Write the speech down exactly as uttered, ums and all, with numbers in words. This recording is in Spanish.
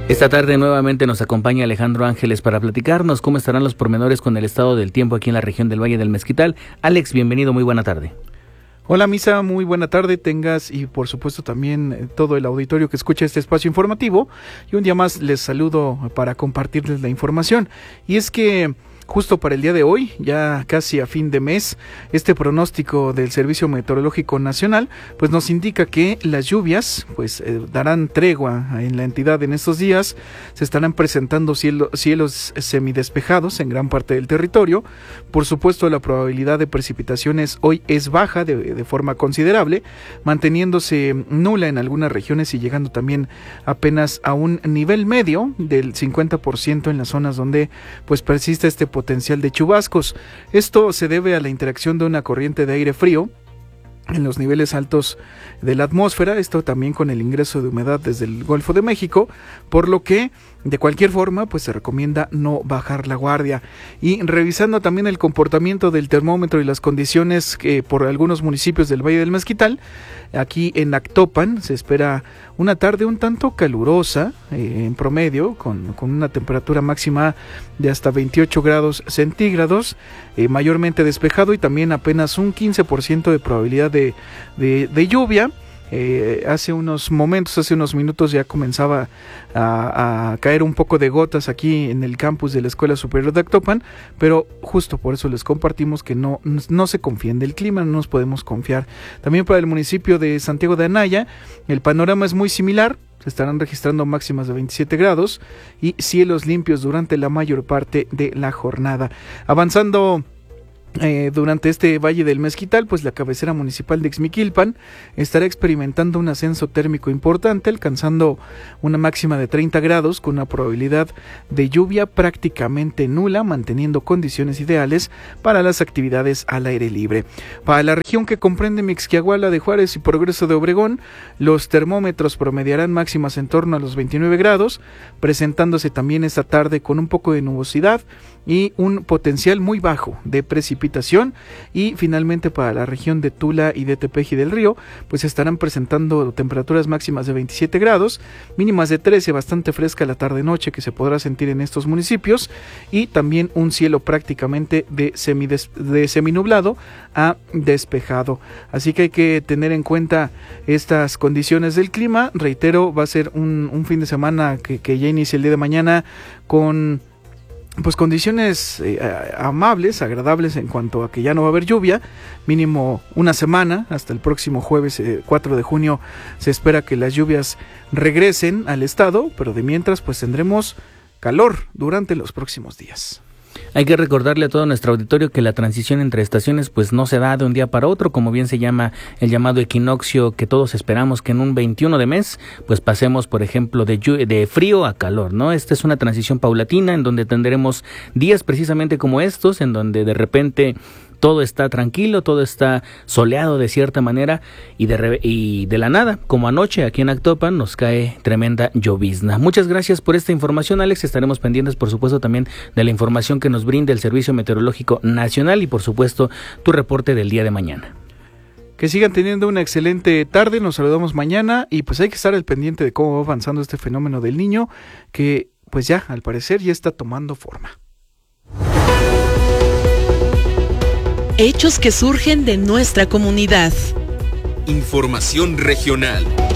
Esta tarde nuevamente nos acompaña Alejandro Ángeles para platicarnos cómo estarán los pormenores con el estado del tiempo aquí en la región del Valle del Mezquital. Alex, bienvenido, muy buena tarde. Hola Misa, muy buena tarde tengas y por supuesto también eh, todo el auditorio que escucha este espacio informativo. Y un día más les saludo para compartirles la información. Y es que justo para el día de hoy, ya casi a fin de mes, este pronóstico del Servicio Meteorológico Nacional pues nos indica que las lluvias pues eh, darán tregua en la entidad en estos días. Se estarán presentando cielo, cielos semidespejados en gran parte del territorio. Por supuesto, la probabilidad de precipitaciones hoy es baja de, de forma considerable, manteniéndose nula en algunas regiones y llegando también apenas a un nivel medio del cincuenta por ciento en las zonas donde pues persiste este potencial de chubascos. Esto se debe a la interacción de una corriente de aire frío en los niveles altos de la atmósfera, esto también con el ingreso de humedad desde el Golfo de México, por lo que de cualquier forma pues se recomienda no bajar la guardia. Y revisando también el comportamiento del termómetro y las condiciones que por algunos municipios del Valle del Mezquital, aquí en Actopan se espera una tarde un tanto calurosa eh, en promedio, con, con una temperatura máxima de hasta veintiocho grados centígrados, eh, mayormente despejado y también apenas un quince por ciento de probabilidad de, de, de lluvia. Eh, hace unos momentos, hace unos minutos ya comenzaba a, a caer un poco de gotas aquí en el campus de la Escuela Superior de Actopan, pero justo por eso les compartimos que no, no se confíen del clima, no nos podemos confiar. También para el municipio de Santiago de Anaya, el panorama es muy similar. Se estarán registrando máximas de veintisiete grados y cielos limpios durante la mayor parte de la jornada. Avanzando Eh, durante este Valle del Mezquital, pues la cabecera municipal de Ixmiquilpan estará experimentando un ascenso térmico importante, alcanzando una máxima de treinta grados con una probabilidad de lluvia prácticamente nula, manteniendo condiciones ideales para las actividades al aire libre. Para la región que comprende Mixquiahuala de Juárez y Progreso de Obregón, los termómetros promediarán máximas en torno a los veintinueve grados, presentándose también esta tarde con un poco de nubosidad y un potencial muy bajo de precipitación. Y finalmente para la región de Tula y de Tepeji del Río pues estarán presentando temperaturas máximas de veintisiete grados, mínimas de trece, bastante fresca la tarde noche que se podrá sentir en estos municipios, y también un cielo prácticamente de, semides, de seminublado a despejado. Así que hay que tener en cuenta estas condiciones del clima. Reitero, va a ser un, un fin de semana que, que ya inicia el día de mañana con pues condiciones eh, amables, agradables en cuanto a que ya no va a haber lluvia, mínimo una semana, hasta el próximo jueves eh, cuatro de junio se espera que las lluvias regresen al estado, pero de mientras pues tendremos calor durante los próximos días. Hay que recordarle a todo nuestro auditorio que la transición entre estaciones pues no se da de un día para otro, como bien se llama el llamado equinoccio, que todos esperamos que en un veintiuno de mes pues pasemos, por ejemplo, de, de frío a calor, ¿no? Esta es una transición paulatina en donde tendremos días precisamente como estos, en donde de repente todo está tranquilo, todo está soleado de cierta manera y de, re- y de la nada, como anoche aquí en Actopan, nos cae tremenda llovizna. Muchas gracias por esta información, Alex. Estaremos pendientes, por supuesto, también de la información que nos brinda el Servicio Meteorológico Nacional y, por supuesto, tu reporte del día de mañana. Que sigan teniendo una excelente tarde, nos saludamos mañana y pues hay que estar al pendiente de cómo va avanzando este fenómeno del Niño, que pues ya, al parecer, ya está tomando forma. Hechos que surgen de nuestra comunidad. Información regional.